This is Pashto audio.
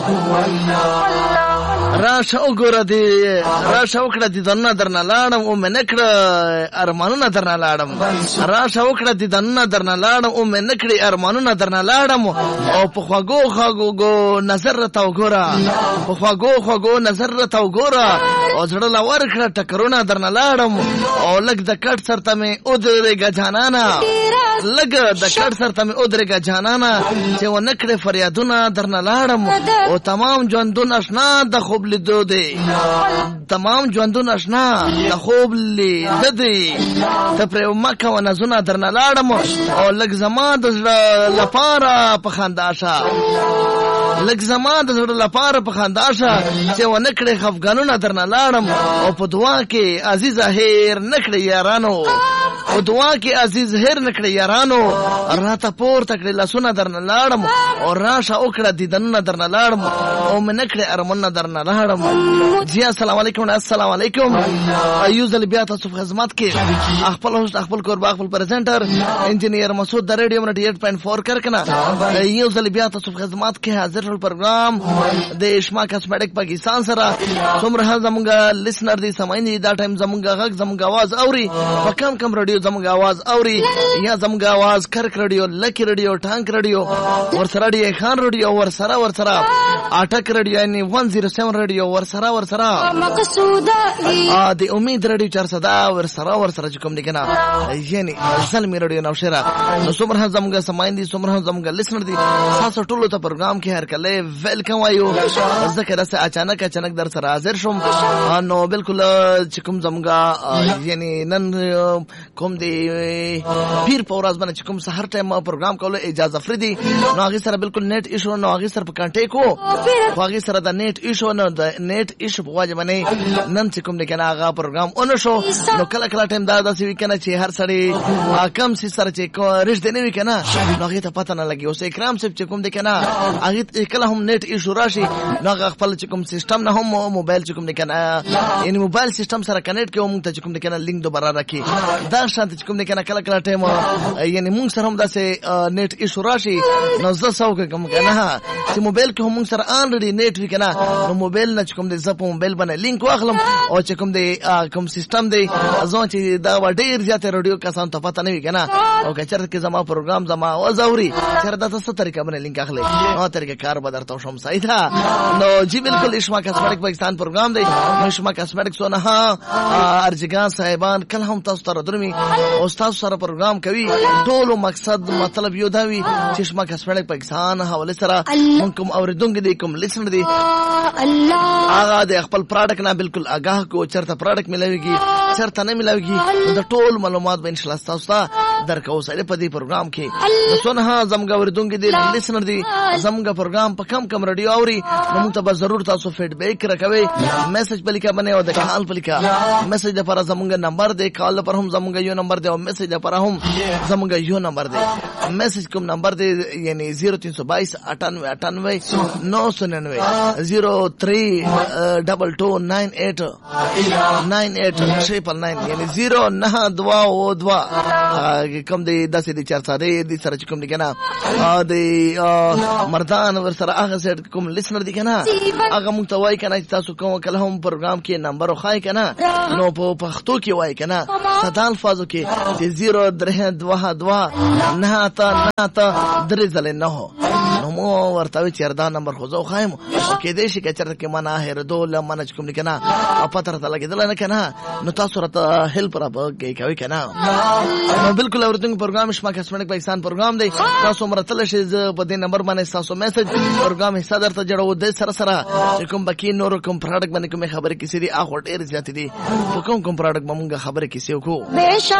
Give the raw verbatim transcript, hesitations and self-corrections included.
راشه وګوره دی راشه وکړه دی دنه درنه لاړم او مې نکړه ارمانونه درنه لاړم راشه وکړه دی دنه درنه لاړم او مې نکړي ارمانونه درنه لاړم او په خواږو خواږو نظر راته وګوره په خواږو خواږو نظر راته وګوره او زړه لا ورکړه ټکرونه درنه لاړم او لږ د کټ سرته مې ودرېږه جانانه لږ د کټ سرته مې ودرېږه جانانه چې ونه کړې فریادونه درنه لاړم او تمام ژوندون اشنا د خوب لیدو دی تمام ژوندون اشنا د خوب لیدو دی ته پرې مه کوه نازونه درنه لاړم او لږ زما د زړه لپاره په خندا شه لږ زما د زړه لپاره په خندا شه چې ونه کړې خفګانونه درنه لاړم او په دعا کې عزیزه هیر نه کړې یارانو او دعا کې عزیز هیر نه کړې یارانو راته پورته کړې لاسونه درنه لاړم او راشه وکړه دیدنونه درنه لاړم او مې نه کړې ارمانونه درنه لاړم. جی السلام علیکم السلام علیکم ایو ځل بیا تاسو په خدمت کې خپل هوست خپل قربا خپل پریزنټر انجینیر مسعود د ریډیو نړۍ اټ پوینټ فور کرکنه ایو ځل بیا تاسو په خدمت کې حاضر شول پروګرام د اشما کاسمیټک پاکستان سره څومره زمونږ لیسنر دي سماین دي دا ټایم زمونږ غږ زمونږ आवाज اوري په کم کم رادیو زمونږ आवाज اوري یا زمونږ आवाज کرک رادیو لکی رادیو ټانک رادیو ورسره دی خان رادیو ورسره ورسره اټک رادیو یعنی one oh seven رادیو ورسره ورسره مقصوده ا د امید رادیو چار صدا ورسره ورسره کوم دي کنه یعنی زلمی رادیو نو شرا نو څومره زمونږ سماین دي څومره زمونږ لیسنر دي تاسو ټول ته پروګرام کې هر کله ویلکم وایو ذکر سره اچانک اچانک در سره حاضر شوم نو بالکل چې کوم زمونږ یعنی نن کوم دی پیر پوراز باندې چې کوم سحر ټایم پروګرام کولو اجازه فریدي نو هغه سره بالکل نیټ ایشو نو هغه سره په کانټیکټ کو هغه سره د نیټ ایشو نو د نیټ ایشو په وجه باندې نن چې کوم دی کنه هغه پروګرام اون شو نو کله کله ټایم دا داسې وی کنه چې هر سړی کم سي سره چې رښت دی نه وی کنه نو هغه ته پته نه لګي اوس اکرام صاحب چې کوم دی کنه هغه کله هم نیټ ایشو راشي نو هغه خپل چې کوم سیستم نه هم موبایل چې کوم دی کنه یعنی موبایل سیستم سره کنیکټ کوم ته چې کوم دی کنه لینک دوباره راکي دا شانت چې کوم دی کنه کله کله ټایم یعنی مونږ سره هم داسې نیټ ایشو راشي نو زه ساو کوم کنه چې موبایل کې هم سره انډری نیټ وی کنه نو موبایل نه کوم دی ز په موبایل باندې لینک واخلم او چې کوم دی کوم سیستم دی ځون چې دا ډیر زیات رادیو کسان ته پته نه وی کنه او کچر کې زما پروګرام زما وزوري چر دا څه طریقه باندې لینک اخلي نو طریقه کار به درته شوم صحیح ده نو جی بالکل اشما کاسمیټک پاکستان پروګرام دی اشما کاسمیټک سونه ها ارجګان صاحبان کله هم تاسو ته درمي او تاسو سره پروګرام کوي ټول مقصد مطلب یو دا وی چې اشما کاسمیټک پاکستان حواله سره مونږ کوم اوریدونکو دي کوم لیسنر دي الله هغه د خپل پروډکټ نه بالکل آگاه کو چرته پروډکټ ملويږي چرته نه ملويږي د ټول معلومات به ان شاء الله تاسو ته درکو سره په دې پروګرام کې سونه ها زموږ اوریدونکو دي لیسنر دي زموږ پروګرام په کم کم رادیو اوري نو موږ ته به ضرور تاسو فیډبیک راکوي میسج په لیکه باندې او د کال په لیکه میسج لپاره زموږ نمبر دی کال لپاره هم زموږ یو نمبر دی او میسج لپاره هم زموږ یو نمبر دی میسج کوم نمبر دی یعنی zero three two two ninety ninety nine nine zero three double two nine eight nine eight triple nine یعنی zero نه دوا او دوا کوم دی داسې دي چار ساده دي سره کوم دي کنه د مردان ور سره هغه سره کوم لیسنر دي کنه هغه مونږ ته وای کنه تاسو کوم کله هم پروګرام کې نمبر خای کنه نو په پښتو کې وای کنه ساده الفاظو کې چې zero درې دوا دوا نه تا نه تا درې ځله نه هو نو مو ورته چې دا نمبر خو زه خایم کې دې شي چې چرته کې معنا هر دول معنا کوم دي کنه پته راته لګیدل نه کنه نو تاسو راته هیلپ را به کوي کنه نو بالکل اورتنګ پروګرام اشما کاسمیټک پاکستان پروګرام دی تاسو مرتل شي په دې نمبر باندې تاسو میسج پروګرام حصہ درته جوړو د سره سره کوم بکی نور کوم پروډکټ باندې کوم خبره کیسې دي اخو ډیر زیات دي کوم کوم پروډکټ مونږه خبره کیسې وکړو